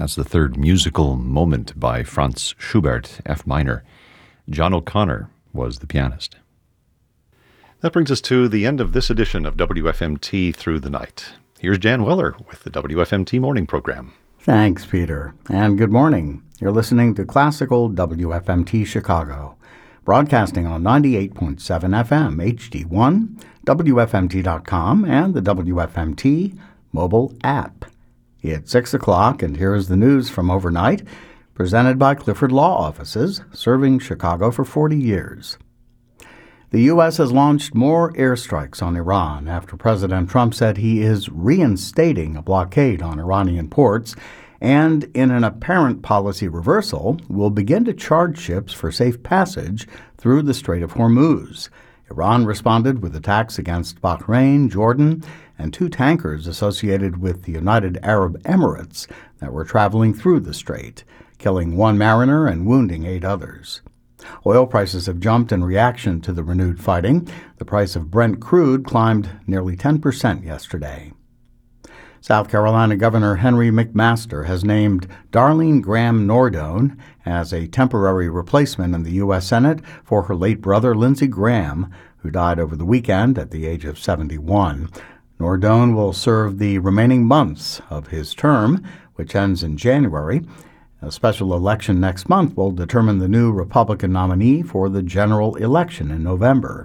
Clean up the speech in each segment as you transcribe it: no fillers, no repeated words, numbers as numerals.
That's the third musical moment by Franz Schubert, F minor. John O'Connor was the pianist. That brings us to the end of this edition of WFMT Through the Night. Here's Jan Weller with the WFMT Morning Program. Thanks, Peter, and good morning. You're listening to Classical WFMT Chicago, broadcasting on 98.7 FM HD1, WFMT.com, and the WFMT mobile app. It's 6 o'clock, and here is the news from overnight, presented by Clifford Law Offices, serving Chicago for 40 years. The U.S. has launched more airstrikes on Iran after President Trump said he is reinstating a blockade on Iranian ports and, in an apparent policy reversal, will begin to charge ships for safe passage through the Strait of Hormuz. Iran responded with attacks against Bahrain, Jordan, and 2 tankers associated with the United Arab Emirates that were traveling through the strait, killing 1 mariner and wounding 8 others. Oil prices have jumped in reaction to the renewed fighting. The price of Brent crude climbed nearly 10% yesterday. South Carolina Governor Henry McMaster has named Darlene Graham Nordone as a temporary replacement in the U.S. Senate for her late brother Lindsey Graham, who died over the weekend at the age of 71. Nordone will serve the remaining months of his term, which ends in January. A special election next month will determine the new Republican nominee for the general election in November.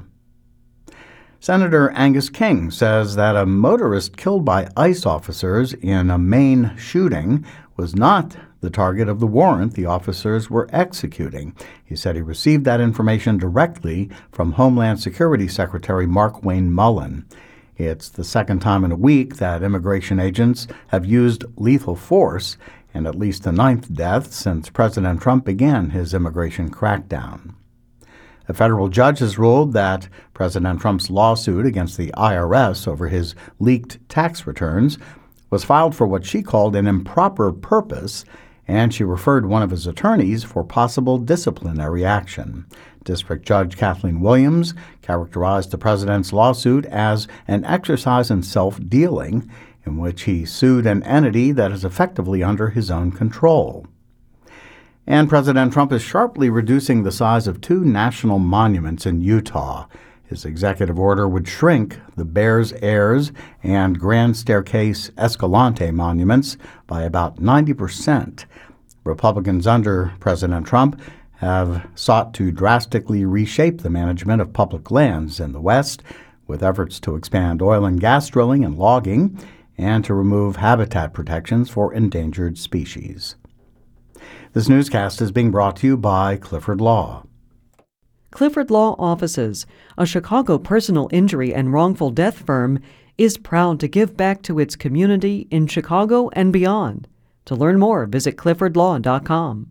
Senator Angus King says that a motorist killed by ICE officers in a Maine shooting was not the target of the warrant the officers were executing. He said he received that information directly from Homeland Security Secretary Markwayne Mullin. It's the second time in a week that immigration agents have used lethal force, and at least the 9th death since President Trump began his immigration crackdown. A federal judge has ruled that President Trump's lawsuit against the IRS over his leaked tax returns was filed for what she called an improper purpose, and she referred one of his attorneys for possible disciplinary action. District Judge Kathleen Williams characterized the president's lawsuit as an exercise in self-dealing, in which he sued an entity that is effectively under his own control. And President Trump is sharply reducing the size of 2 national monuments in Utah. His executive order would shrink the Bears Heirs and Grand Staircase Escalante monuments by about 90%. Republicans under President Trump have sought to drastically reshape the management of public lands in the West, with efforts to expand oil and gas drilling and logging, and to remove habitat protections for endangered species. This newscast is being brought to you by Clifford Law. Clifford Law Offices, a Chicago personal injury and wrongful death firm, is proud to give back to its community in Chicago and beyond. To learn more, visit cliffordlaw.com.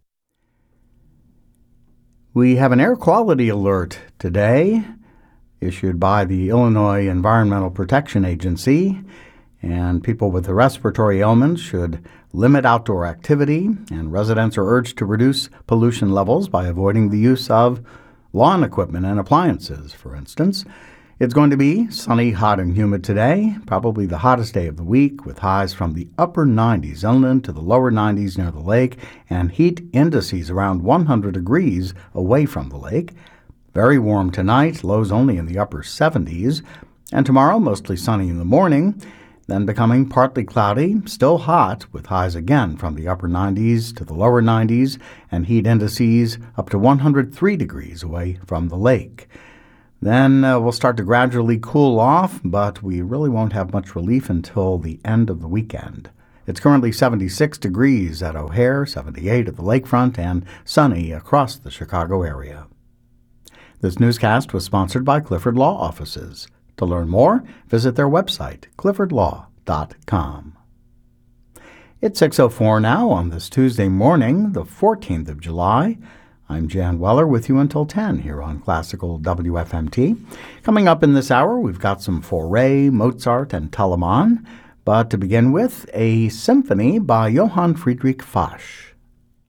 We have an air quality alert today, issued by the Illinois Environmental Protection Agency, and people with respiratory ailments should limit outdoor activity, and residents are urged to reduce pollution levels by avoiding the use of lawn equipment and appliances, for instance. It's going to be sunny, hot, and humid today, probably the hottest day of the week, with highs from the upper 90s inland to the lower 90s near the lake, and heat indices around 100 degrees away from the lake. Very warm tonight, lows only in the upper 70s, and tomorrow mostly sunny in the morning, then becoming partly cloudy, still hot, with highs again from the upper 90s to the lower 90s, and heat indices up to 103 degrees away from the lake. Then we'll start to gradually cool off, but we really won't have much relief until the end of the weekend. It's currently 76 degrees at O'Hare, 78 at the lakefront, and sunny across the Chicago area. This newscast was sponsored by Clifford Law Offices. To learn more, visit their website, cliffordlaw.com. It's 6:04 now on this Tuesday morning, the 14th of July. I'm Jan Weller with you until 10 here on Classical WFMT. Coming up in this hour, we've got some Fauré, Mozart, and Telemann. But to begin with, a symphony by Johann Friedrich Fasch.